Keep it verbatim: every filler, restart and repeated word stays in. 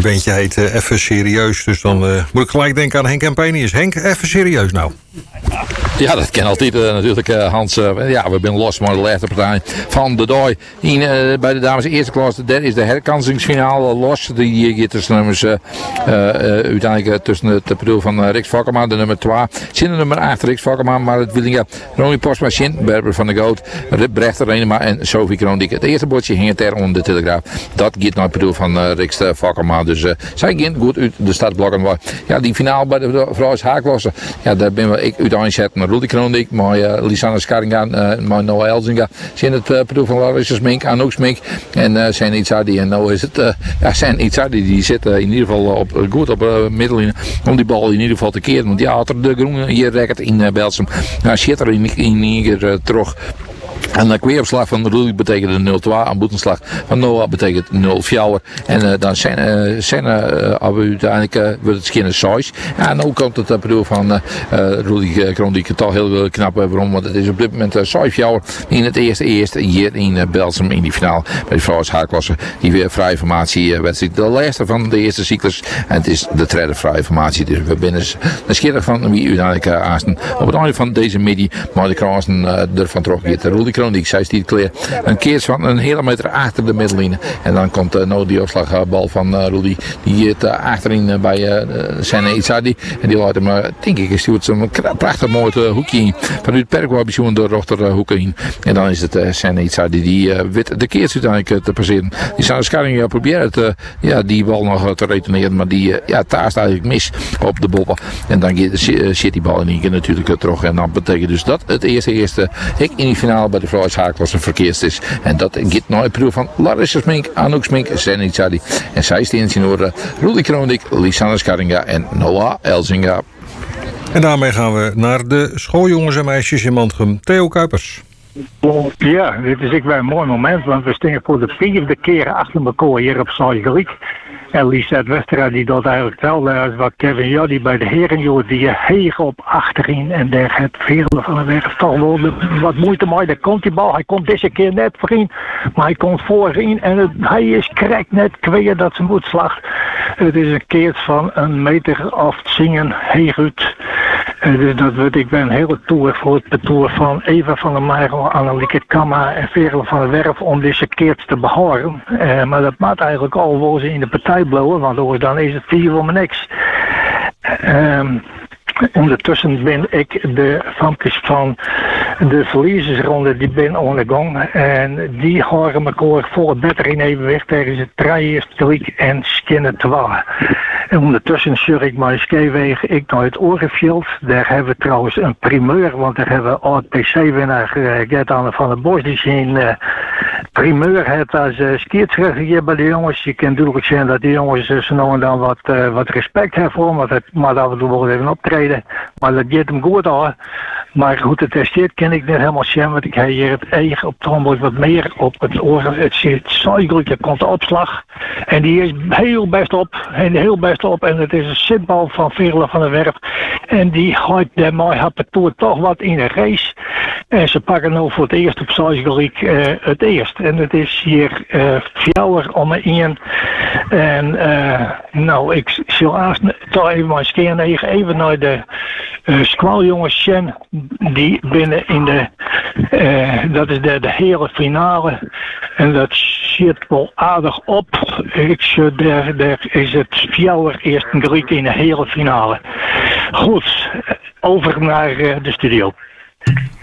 eventje heet uh, Even Serieus. Dus dan uh, moet ik gelijk denken aan Henk en Penius. Henk, even serieus nou. Ja, dat ken altijd uh, natuurlijk uh, Hans. Uh, ja, we zijn los maar de laatste partij van de dag. In, uh, bij de dames eerste klas, dat is de herkansingsfinale los. Die gaat tussen nummers uh, uh, uiteindelijk uh, tussen het bedoel van uh, Riks Vakkerma, de nummer twee. Zin de nummer acht Riks Vakkerma, maar het Willinga Ronnie Postma, Shin, Berber van de Goot, Brechter Renema en Sophie Kroondiek. Het eerste bordje hing het er onder de Telegraaf. Dat gaat naar het bedoel van uh, Riks Vakkerma. Dus uh, zij gaan goed uit de startblokken. Ja, die finale bij de vrouwen haaklossen. Ja, daar ben we ik uiteindelijk zetten. Rudy Kroondiek, maar uh, Lisanne Scaringa, uh, maar Noah Elzinga. Zijn het uh, bedoel van Larissa Smink, Anouk Smink en uh, zijn Itzardi. En nou is het, uh, ja, zijn Itzardi die zit uh, in ieder geval op, uh, goed op uh, middellijnen om die bal in ieder geval te keren. Want ja, had er de groene hier rekkert in uh, Belsum. Nou, zit er in, in ieder keer uh, terug. En een kweeropslag van Rudy betekent nul twee, een boetenslag van Noah betekent nul vier. En uh, dan zijn uh, zijn uh, uiteindelijk uh, wordt het schinnen zes. Ja, en nu komt het uh, bedoel van uh, Rudy Kroondiek toch heel knap. Waarom? Want het is op dit moment uh, zes vier in het eerste eerste hier in uh, Belsum in die finale bij de vrouwen haakklasse. Die weer vrije formatie uh, wedstrijd. De laatste van de eerste cyclus. En het is de tweede vrije formatie. Dus we binnen de schiller van wie uiteindelijk uh, aanstaan. Op het einde van deze middag. Maar de kransen uh, ervan terug gaat Rudy Kroondiek, zij stiet clear. Een keer van een hele meter achter de middellijnen. En dan komt uh, nou die opslagbal van uh, Rudy. Die het uh, achterin uh, bij uh, Senne Itzardi. En die laat hem, uh, denk ik, is die zo'n prachtig mooi uh, hoekje in. Vanuit het perk waar we zo'n de rochter uh, hoeken in. En dan is het uh, Senne Itzardi die uh, wit de keers uiteindelijk uh, te passeren. Die Sanne Scaringa uh, probeert het, uh, ja, die bal nog uh, te retourneren. Maar die uh, ja, taast eigenlijk mis op de boppen. En dan uh, zit die bal in één keer natuurlijk uh, terug. En dat betekent dus dat het eerste eerste hek in die finale bij de vrouwen haakklasse verkeerd is. En dat gaat nou een proef van Larissa Smink, Anouk Smink, Senne Itzardi. En zij staan in orde Rudy Kroondiek, Lisanne Scaringa en Noah Elzinga. En daarmee gaan we naar de schooljongens en meisjes in Mantrum. Theo Kuipers. Ja, dit is ik wel een mooi moment, want we staan voor de vierde keer achter elkaar hier op Zuid-Griek. En Lisette Westra die dat eigenlijk telde, wat Kevin Joddy bij de heren, joh, die heeg op achterin en daar het Veerle van de Werf toch wel wat moeite mee. Daar komt die bal, hij komt deze keer net voorin, maar hij komt voorin en het, hij is krek net kweer dat ze moet slag. Het is een keer van een meter af zingen, heeg uit. Dus dat wordt ik ben een hele tour voor het betour van Eva van der Meijel, Annelieke Kamma en Veerle van der Werf om deze keer te behouden. Uh, maar dat maakt eigenlijk al voor ze in de partij blowen, want dan is het vier voor me niks. Um, Ondertussen ben ik de vampjes van de verliezersronde, die ben aan de gang. En die horen elkaar voor het beter in evenwicht tegen het drie, drie en skinnen twee. En ondertussen zeur ik mijn skywegen ik naar het Orenveld. Daar hebben we trouwens een primeur, want daar hebben we oud P C-winnaar uh, Gert-Anne van der Bos. Die zijn uh, primeur heeft als uh, skiertsrechter hier bij de jongens. Je kan duidelijk zien dat die jongens uh, zo nou en dan wat, uh, wat respect hebben voor hem. Want het mag af en toe wel even optreden. Maar dat gaat hem goed aan. Maar goed, het testeert ken ik niet helemaal zien. Want ik heb hier het eigen op trombos wat meer op het oren. Het zit zuidelijk, er komt de opslag. En die is heel best op. En heel best op. En het is een zitbal van Veerle van der Werf. En die gooit daarmee het toer toch wat in een race. En ze pakken nu voor het eerst op zuidelijk uh, het eerst. En het is hier uh, fjouwer om me in. En uh, nou, ik zal eerst toch even mijn scan even naar de uh, squaljongens zien. Die binnen in de, uh, dat is de, de hele finale. En dat zit wel aardig op. Ik zeg, daar, daar is het fjouwer eerst een Griek in de hele finale. Goed, over naar uh, de studio.